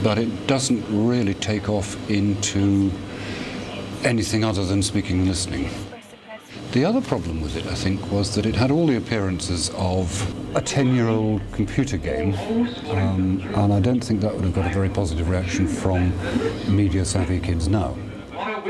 but it doesn't really take off into anything other than speaking and listening. The other problem with it, I think, was that it had all the appearances of a 10-year-old computer game, and I don't think that would have got a very positive reaction from media-savvy kids now.